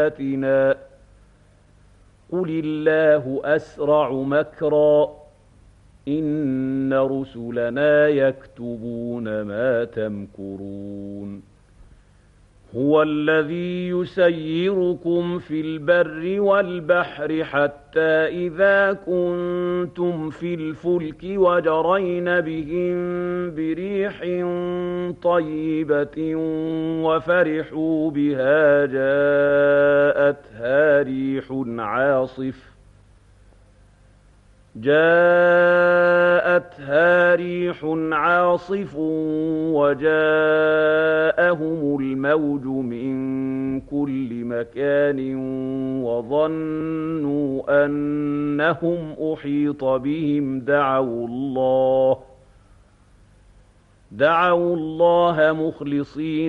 آياتنا قل الله أسرع مكرا إن رسلنا يكتبون ما تمكرون هو الذي يسيركم في البر والبحر حتى إذا كنتم في الفلك وجرين بهم بريح طيبة وفرحوا بها جاءتها ريح عاصف وجاءهم الموج من كل مكان وظنوا أنهم أحيط بهم دعوا الله مخلصين